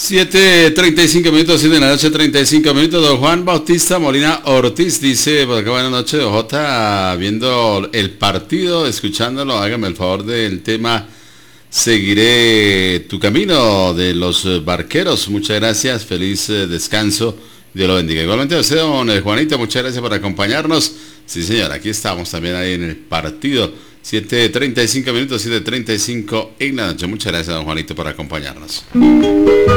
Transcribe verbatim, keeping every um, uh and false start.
siete treinta y cinco minutos, siete de la noche, treinta y cinco minutos. Don Juan Bautista Molina Ortiz dice, por acá, buenas noches, Don J, viendo el partido, escuchándolo, hágame el favor del tema Seguiré tu camino de los barqueros. Muchas gracias, feliz eh, descanso, Dios lo bendiga. Igualmente a usted, don eh, Juanito, muchas gracias por acompañarnos. Sí, señor, aquí estamos también ahí en el partido. siete treinta y cinco minutos, siete treinta y cinco en la noche. Muchas gracias, don Juanito, por acompañarnos.